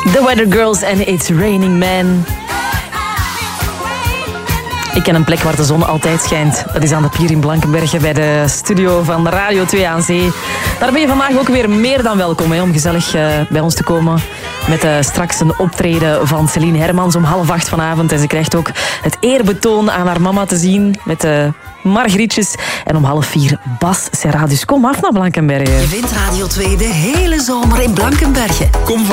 The Weather Girls en It's Raining Man. Ik ken een plek waar de zon altijd schijnt. Dat is aan de pier in Blankenberge bij de studio van Radio 2 aan Zee. Daar ben je vandaag ook weer meer dan welkom om gezellig bij ons te komen. Met straks een optreden van Celine Hermans om 7:30 vanavond. En ze krijgt ook het eerbetoon aan haar mama te zien met Margrietjes. En om 3:30 Bas Serra. Dus kom af naar Blankenberge. Je vindt Radio 2 de hele zomer in Blankenberge. Kom